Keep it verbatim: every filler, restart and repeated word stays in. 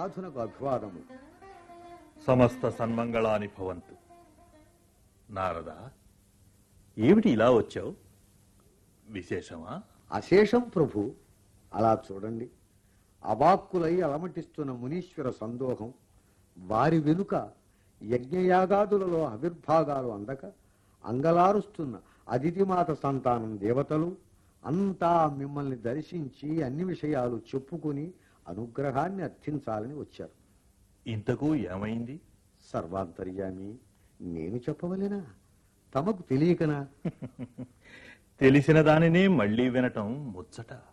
ఆరాధనకు అభివాదము. సమస్త సన్మంగళాని భవంతు. నారద, ఏమిటి ఇలా వచ్చావు? విశేషమా? అశేషం ప్రభు. అలా చూడండి. అవాక్కులై అలమటిస్తున్న మునీశ్వర సందోహం, వారి వెనుక యజ్ఞయాగాదులలో ఆవిర్భాగాలు అందక అంగలారుస్తున్న అదితిమాత సంతానం దేవతలు అంతా మిమ్మల్ని దర్శించి అన్ని విషయాలు చెప్పుకుని అనుగ్రహాన్ని అర్థించాలని వచ్చారు. ఇంతకు ఏమైంది? సర్వాంతర్యామి, నేను చెప్పవలేనా? తమకు తెలియకనా? తెలిసిన దానినే మళ్లీ వినటం ముచ్చట.